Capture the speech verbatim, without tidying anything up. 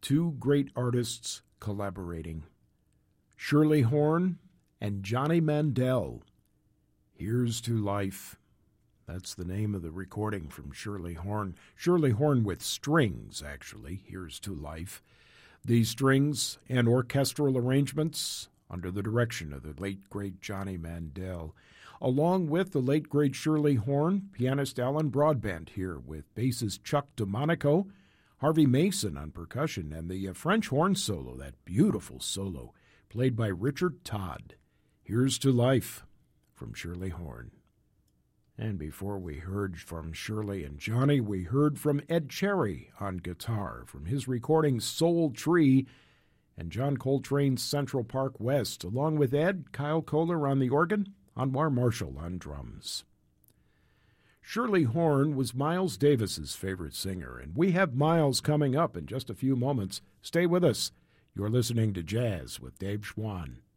two great artists collaborating. Shirley Horn and Johnny Mandel. Here's to Life. That's the name of the recording from Shirley Horn. Shirley Horn with strings, actually. Here's to Life. The strings and orchestral arrangements under the direction of the late, great Johnny Mandel, along with the late, great Shirley Horn, pianist Alan Broadbent here with bassist Chuck DeMonico, Harvey Mason on percussion, and the French horn solo, that beautiful solo, played by Richard Todd. Here's to Life from Shirley Horn. And before we heard from Shirley and Johnny, we heard from Ed Cherry on guitar from his recording Soul Tree, and John Coltrane's Central Park West, along with Ed, Kyle Kohler on the organ, Anwar Marshall on drums. Shirley Horn was Miles Davis's favorite singer, and we have Miles coming up in just a few moments. Stay with us. You're listening to Jazz with Dave Schwann.